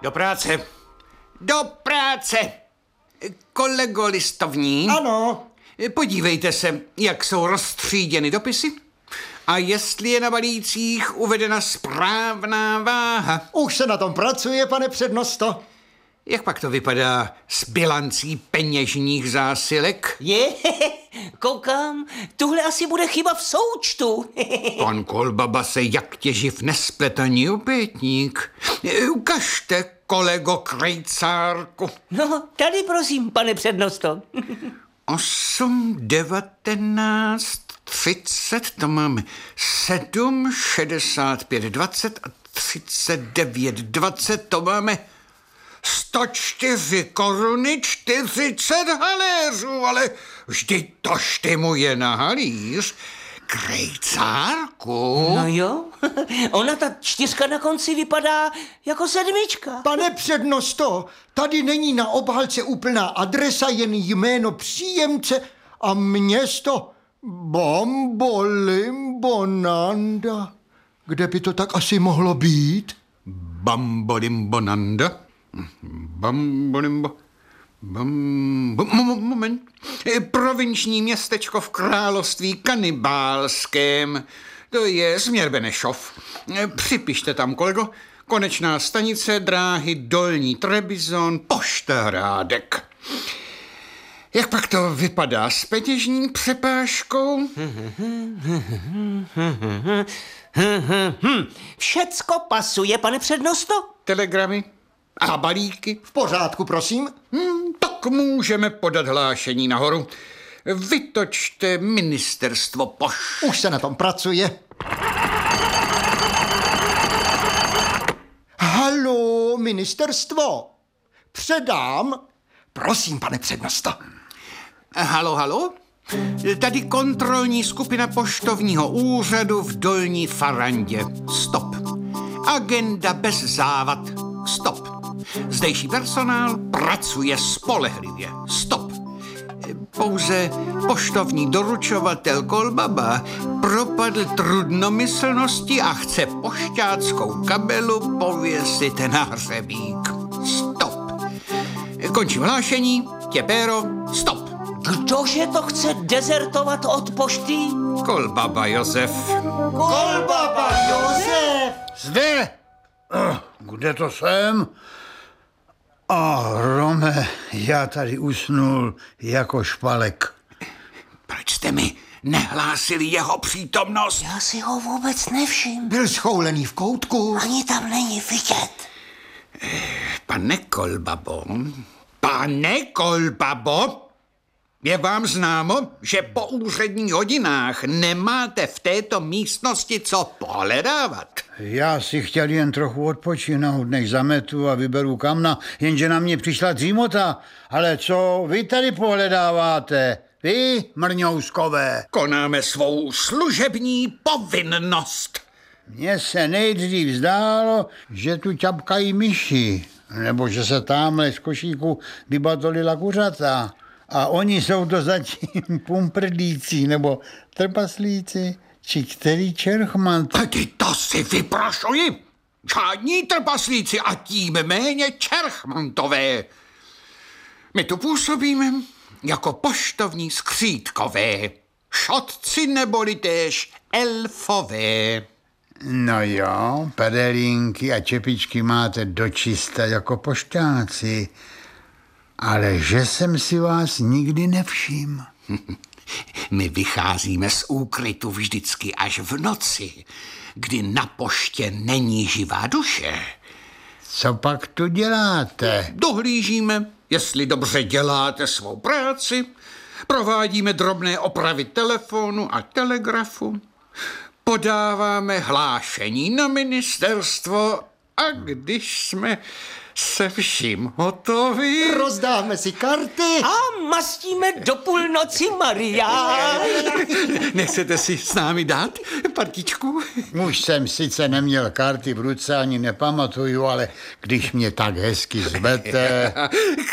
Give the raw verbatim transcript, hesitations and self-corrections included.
Do práce. Do práce. Kolego listovní. Ano. Podívejte se, jak jsou roztříděny dopisy a jestli je na balících uvedena správná váha. Už se na tom pracuje, pane přednosto. Jak pak to vypadá s bilancí peněžních zásilek? Je, koukám, tuhle asi bude chyba v součtu. Pan Kolbaba se jak těživ nespletaný obětník. Ukažte, kolego Krejcárku. No, tady prosím, pane přednosto. Osm, devatenáct, třicet, to máme sedm, šedesát pět, dvacet a třicet devět, dvacet, to máme sto čtyři koruny, čtyřicet haléřů, ale vždyť to štimuje na halíř. Krejcárku. No jo, ona ta čtyřka na konci vypadá jako sedmička. Pane přednosto, tady není na obhalce úplná adresa, jen jméno příjemce a město Bambolimbonanda. Kde by to tak asi mohlo být? Bambolimbonanda? Bambolimbo... Bam... Moment. Provinční městečko v království kanibálském. To je směr Benešov. Připište tam, kolego. Konečná stanice dráhy Dolní Trebizon, pošta Hrádek. Jak pak to vypadá s peněžní přepážkou? Všecko pasuje, pane přednosto? Telegramy a balíky? V pořádku, prosím. Hmm, tak můžeme podat hlášení nahoru. Vytočte ministerstvo pošt. Už se na tom pracuje. Haló, ministerstvo. Předám. Prosím, pane přednosto. Halo, halo? Tady kontrolní skupina poštovního úřadu v Dolní Farandě. Stop. Agenda bez závad. Stop. Zdejší personál pracuje spolehlivě. Stop. Pouze poštovní doručovatel Kolbaba propadl trudnomyslnosti a chce pošťáckou kabelu pověsit na hřebík. Stop. Končím hlášení. Těpéro. Stop. Kdože to chce dezertovat od pošty? Kolbaba Josef. Kolbaba Josef! Zde! Kde to jsem? A Rome, já tady usnul jako špalek. Proč jste mi nehlásili jeho přítomnost? Já si ho vůbec nevšim. Byl schoulený v koutku. Ani tam není vidět. Pane Kolbabo, pane Kolbabo, je vám známo, že po úředních hodinách nemáte v této místnosti co pohledávat? Já si chtěl jen trochu odpočinout, než zametu a vyberu kamna, jenže na mě přišla dřímota. Ale co vy tady pohledáváte? Vy, mrňouskové? Konáme svou služební povinnost. Mně se nejdřív zdálo, že tu ťapkají myši, nebo že se támhle z košíku vybatolila kuřata. A oni jsou to zatím pumprdíci, nebo trpaslíci, či který čerchman. Tedy to si vyprašuji. Žádní trpaslíci a tím méně čerchmantové. My tu působíme jako poštovní skřítkové, šotci neboli též elfové. No jo, pedelínky a čepičky máte dočista jako pošťáci, ale že jsem si vás nikdy nevšiml. My vycházíme z úkrytu vždycky až v noci, kdy na poště není živá duše. Co pak tu děláte? Dohlížíme, jestli dobře děláte svou práci, provádíme drobné opravy telefonu a telegrafu, podáváme hlášení na ministerstvo a když jsme se vším hotovi... Rozdáme si karty. A mastíme do půlnoci Maria. Nechcete si s námi dát partičku? Už jsem sice neměl karty v ruce, ani nepamatuju, ale když mě tak hezky zvete...